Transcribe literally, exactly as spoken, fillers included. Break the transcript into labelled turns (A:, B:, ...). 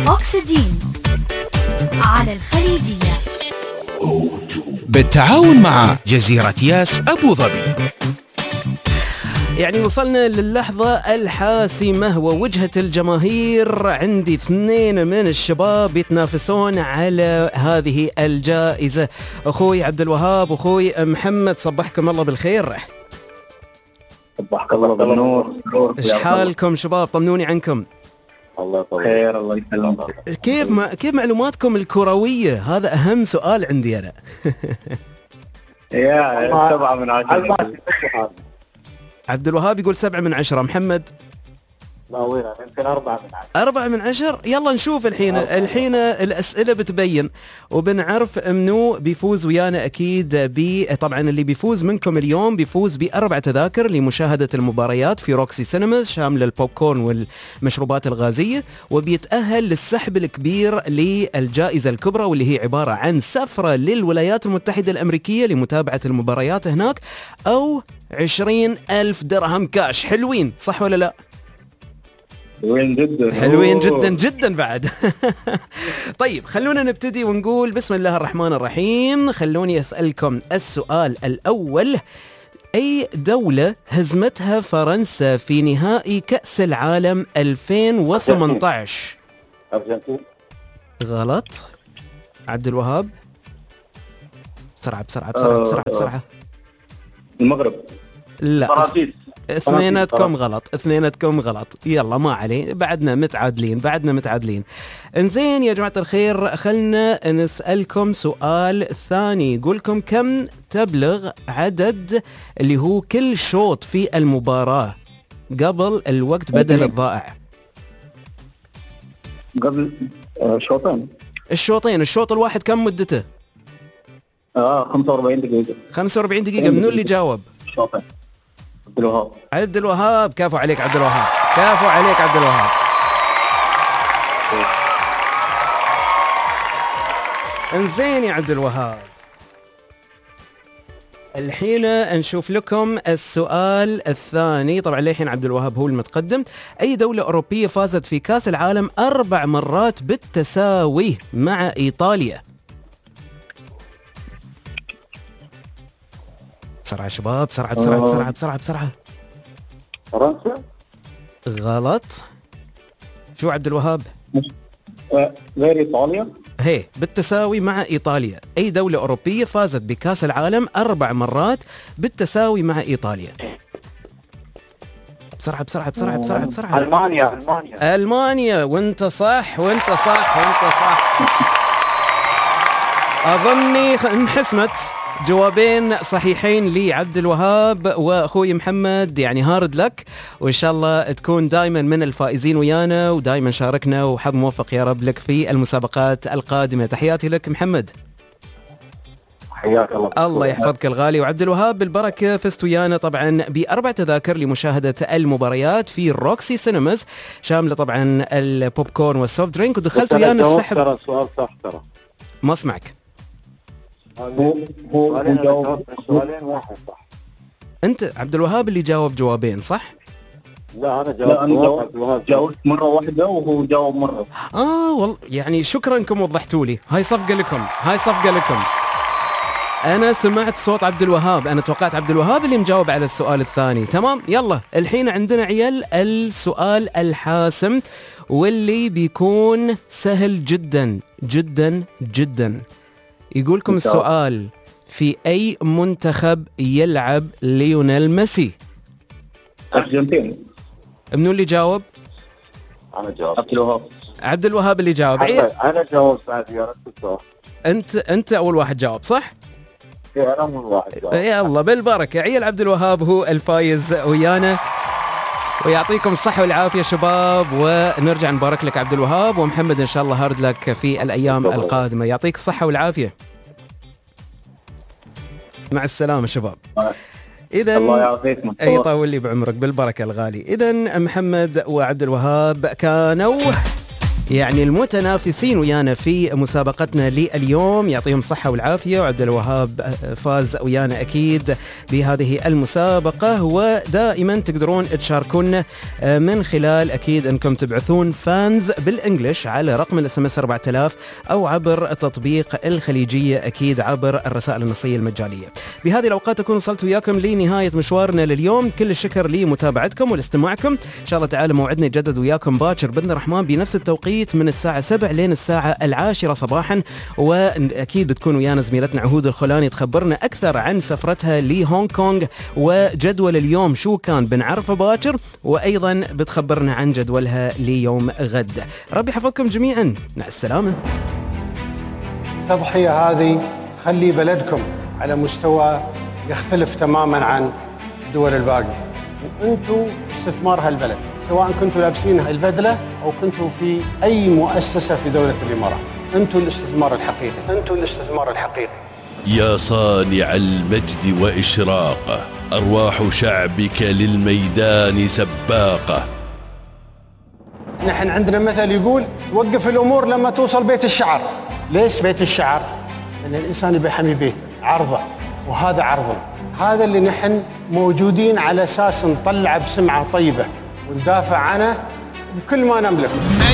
A: أكسجين على الخليجية
B: بالتعاون مع جزيرة ياس أبو ظبي.
C: يعني وصلنا للحظة الحاسمة ووجهة الجماهير. عندي اثنين من الشباب يتنافسون على هذه الجائزة، أخوي عبد الوهاب وأخوي محمد. صبحكم الله بالخير.
D: صبحك الله بالنور.
C: ايش حالكم شباب؟ طمنوني عنكم.
D: الله خير. الله يسلمك.
C: كيف ما كيف معلوماتكم الكروية؟ هذا أهم سؤال عندي أنا.
D: يا سبعة من عشرة.
C: عبد الوهاب يقول سبعة من عشرة. محمد
D: لا وين يمكن أربعة من عشرة.
C: أربعة من عشر. يلا نشوف الحين. الحين الأسئلة بتبين وبنعرف منو بيفوز ويانا. أكيد بي طبعا اللي بيفوز منكم اليوم بيفوز بأربع تذاكر لمشاهدة المباريات في روكسي سينماز شامل البوب كورن والمشروبات الغازية، وبيتأهل للسحب الكبير للجائزة الكبرى واللي هي عبارة عن سفرة للولايات المتحدة الأمريكية لمتابعة المباريات هناك، أو عشرين ألف درهم كاش. حلوين صح ولا لا؟
D: حلوين جدا.
C: حلوين جدا جدا بعد. طيب خلونا نبتدي ونقول بسم الله الرحمن الرحيم. خلوني أسألكم السؤال الأول. أي دولة هزمتها فرنسا في نهائي كأس العالم ألفين وثمانية عشر؟
D: أرجنتين.
C: غلط. عبد الوهاب بسرعة بسرعة بسرعة بسرعة بسرعة.
D: المغرب.
C: لا
D: فرنسيس.
C: اثنيناتكم غلط. اثنيناتكم غلط. يلا ما عليه، بعدنا متعادلين بعدنا متعادلين. انزين يا جماعة الخير، خلنا نسألكم سؤال ثاني. يقولكم كم تبلغ عدد اللي هو كل شوط في المباراة قبل الوقت بدل الضائع؟
D: قبل شوطين.
C: الشوطين. الشوط الواحد كم مدته؟
D: اه خمسة وأربعين دقيقة.
C: خمسة وأربعين دقيقة. منو اللي جاوب؟
D: شوطين. عبد الوهاب.
C: عبد الوهاب. كافو عليك عبد الوهاب. كافو عليك عبد الوهاب. انزين يا عبد الوهاب، الحين نشوف لكم السؤال الثاني. طبعا للحين عبد الوهاب هو المتقدم. أي دولة أوروبية فازت في كأس العالم أربع مرات بالتساوي مع إيطاليا؟ بسرعة شباب، بسرعة بسرعة بسرعة بسرعة بسرعة.
D: فرنسا.
C: غلط. شو عبد الوهاب؟
D: غير إيطاليا.
C: هي بالتساوي مع إيطاليا. أي دولة أوروبية فازت بكأس العالم أربع مرات بالتساوي مع إيطاليا؟ بسرعة بسرعة بسرعة بسرعة بسرعة.
D: ألمانيا. ألمانيا.
C: ألمانيا. وانت صح وانت صح وانت صح. أظني انحسمت. جوابين صحيحين لعبد الوهاب واخوي محمد. يعني هارد لك، وان شاء الله تكون دائما من الفائزين ويانا، ودائما شاركنا، وحظ موفق يا رب لك في المسابقات القادمة. تحياتي لك محمد.
D: حياك الله.
C: الله يحفظك الغالي. وعبد الوهاب بالبركة فزت ويانا طبعا بأربع تذاكر لمشاهدة المباريات في روكسي سينماز شاملة طبعا البوب كورن والسوفت درينك، ودخلت ويانا السحب.
D: ترى سؤال صح ترى.
C: ما اسمعك.
D: هو هو جاوب سؤالين واحد صح.
C: انت عبد الوهاب اللي جاوب جوابين صح؟
D: لا انا جاوبت. لا انا جاوبت جاوبت مره واحده وهو جاوب مره.
C: اه والله يعني شكرا انكم وضحتوا لي. هاي صفقه لكم، هاي صفقه لكم. انا سمعت صوت عبد الوهاب، انا توقعت عبد الوهاب اللي مجاوب على السؤال الثاني. تمام. يلا الحين عندنا عيال السؤال الحاسم واللي بيكون سهل جدا جدا جدا. يقولكم السؤال: في أي منتخب يلعب ليونيل ميسي؟
D: أرجنتين.
C: منو اللي جاوب؟
D: أنا جاوب. عبد الوهاب.
C: عبد الوهاب اللي جاوب.
D: أنا جاوب بعد يا رب.
C: أنت أنت أول واحد جاوب صح؟
D: إيه أنا أول واحد جاوب.
C: يلا بالبركة. عيال عبد الوهاب هو الفايز ويانا، ويعطيكم الصحة والعافية شباب، ونرجع نبارك لك عبد الوهاب، ومحمد إن شاء الله هارد لك في الأيام القادمة. يعطيك الصحة والعافية. مع السلامة شباب. إذن
D: الله يعافيك.
C: أي يطول لي بعمرك بالبركة الغالي. إذن محمد وعبد الوهاب كانوا يعني المتنافسين ويانا في مسابقتنا لليوم يعطيهم الصحة والعافية، وعبد الوهاب فاز ويانا أكيد بهذه المسابقة. ودائما تقدرون تشاركونا من خلال أكيد أنكم تبعثون فانز بالإنجليش على رقم الاس ام اس أربعة آلاف أو عبر تطبيق الخليجية أكيد عبر الرسائل النصية المجانية. بهذه الأوقات أكون وصلت وياكم لنهاية مشوارنا لليوم. كل الشكر لمتابعتكم والاستماعكم. إن شاء الله تعالى موعدنا يجدد وياكم باكر بإذن الرحمن بنفس التوقيت من الساعة سبعة لين الساعة العاشرة صباحا. وأكيد بتكون ويانا زميلتنا عهود الخولاني تخبرنا أكثر عن سفرتها لهونغ كونغ وجدول اليوم شو كان بنعرفه باكر، وأيضا بتخبرنا عن جدولها ليوم غد. ربي حفظكم جميعا، مع السلامة.
E: التضحية هذه تخلي بلدكم على مستوى يختلف تماما عن الدول الباقية، وأنتوا استثمار هالبلد، سواء كنتوا لابسين البدلة أو كنتوا في أي مؤسسة في دولة الإمارات. أنتوا الاستثمار الحقيقي، أنتوا الاستثمار الحقيقي.
F: يا صانع المجد وإشراقه، أرواح شعبك للميدان سباقة.
E: نحن عندنا مثل يقول توقف الأمور لما توصل بيت الشعر. ليش بيت الشعر؟ لأن الإنسان يبي يحمي بيته، عرضه، وهذا عرضنا. هذا اللي نحن موجودين على أساس نطلع بسمعة طيبة وندافع عنه بكل ما نملك.